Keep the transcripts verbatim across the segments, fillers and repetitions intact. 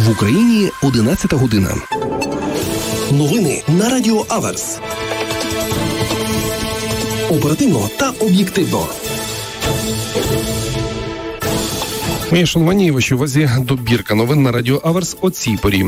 В Україні одинадцята година. Новини на Радіо Аверс. Оперативно та об'єктивно. Моє шанування і вашій увазі добірка новин на Радіо Аверс о цій порі.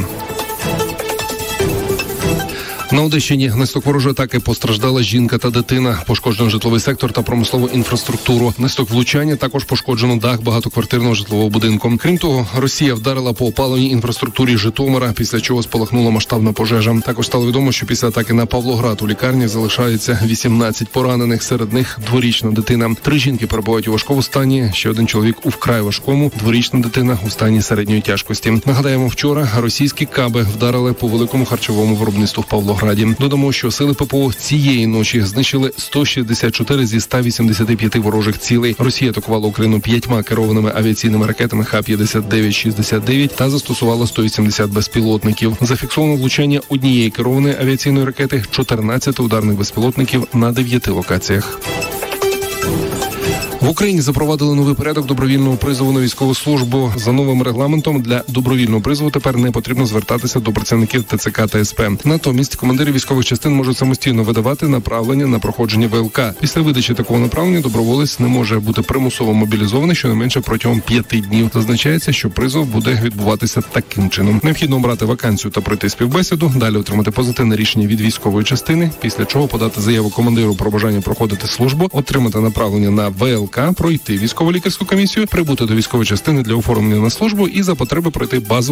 На Одещині внаслідок ворожої атаки постраждала жінка та дитина. Пошкоджено житловий сектор та промислову інфраструктуру. Внаслідок влучання також пошкоджено дах багатоквартирного житлового будинку. Крім того, Росія вдарила по опаленій інфраструктурі Житомира, після чого спалахнула масштабна пожежа. Також стало відомо, що після атаки на Павлоград у лікарні залишається вісімнадцять поранених, серед них дворічна дитина. Три жінки перебувають у важкому стані, ще один чоловік у вкрай важкому, дворічна дитина у стані середньої тяжкості. Нагадаємо, вчора російські каби вдарили по великому харчовому виробництву в Павлограді. Додамо, що сили ППО цієї ночі знищили сто шістдесят чотири зі ста вісімдесяти п'яти ворожих цілей. Росія атакувала Україну п'ятьма керованими авіаційними ракетами Х п'ятдесят дев'ять шістдесят дев'ять та застосувала сто вісімдесят безпілотників. Зафіксовано влучання однієї керованої авіаційної ракети, чотирнадцять ударних безпілотників на дев'яти локаціях. В Україні запровадили новий порядок добровільного призову на військову службу. За новим регламентом для добровільного призову тепер не потрібно звертатися до працівників ТЦК та СП. Натомість командири військових частин можуть самостійно видавати направлення на проходження ВЛК. Після видачі такого направлення доброволець не може бути примусово мобілізований щонайменше протягом п'яти днів. Зазначається, що призов буде відбуватися таким чином. Необхідно обрати вакансію та пройти співбесіду, далі отримати позитивне рішення від військової частини, після чого подати заяву командиру про бажання проходити службу, отримати направлення на ВЛК, пройти військово-лікарську комісію, прибути до військової частини для оформлення на службу і за потреби пройти базову